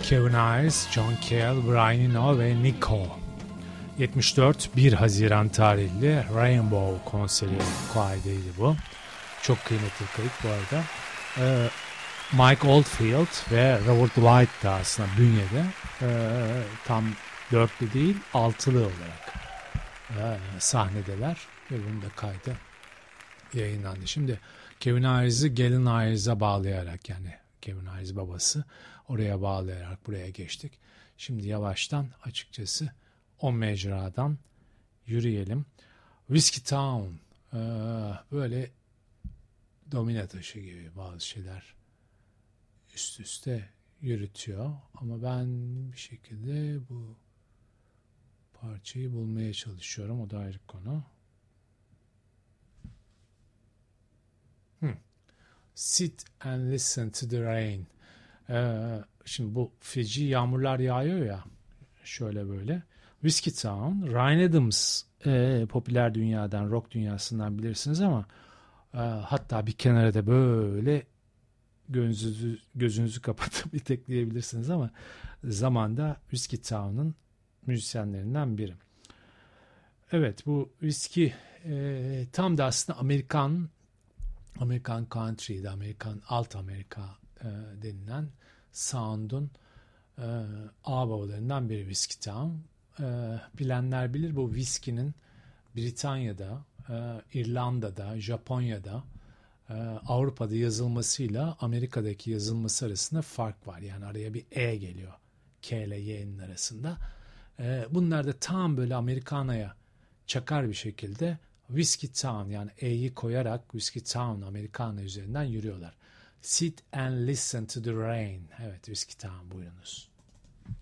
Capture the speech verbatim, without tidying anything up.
Kevin Ayers, John Cale, Brian Eno ve Nico. yetmiş dört bir Haziran tarihli Rainbow konseri kaydıydı bu. Çok kıymetli kayıt bu arada. Ee, Mike Oldfield ve Robert White da aslında bünyede ee, tam dörtlü değil altılı olarak ee, sahnedeler ve bunun da kaydı yayınlandı. Şimdi Kevin Ayers'ı Galen Ayers'a bağlayarak, yani Kevin Ayers babası, oraya bağlayarak buraya geçtik. Şimdi yavaştan açıkçası o mecradan yürüyelim. Whiskey Town ee, böyle domine taşı gibi bazı şeyler üst üste yürütüyor. Ama ben bir şekilde bu parçayı bulmaya çalışıyorum. O da ayrı konu. Hmm. Sit and listen to the rain. Ee, şimdi bu feci yağmurlar yağıyor ya. Şöyle böyle. Whiskey Town, Ryan Adams e, popüler dünyadan, rock dünyasından bilirsiniz ama e, hatta bir kenara da böyle gözünüzü, gözünüzü kapatıp itekleyebilirsiniz ama zamanda Whiskey Town'un müzisyenlerinden biri. Evet, bu Whiskey e, tam da aslında Amerikan Amerikan Country'de, Amerikan Alt Amerika e, denilen sound'un e, ağababalarından biri Whiskey Town. E, bilenler bilir, bu whiskey'nin Britanya'da, e, İrlanda'da, Japonya'da, e, Avrupa'da yazılmasıyla Amerika'daki yazılması arasında fark var. Yani araya bir E geliyor. K ile Y'nin arasında. E, bunlar da tam böyle Amerikana'ya çakar bir şekilde Whiskey Town, yani E'yi koyarak Whiskey Town, Americana üzerinden yürüyorlar. Sit and listen to the rain. Evet, Whiskey Town, buyurunuz.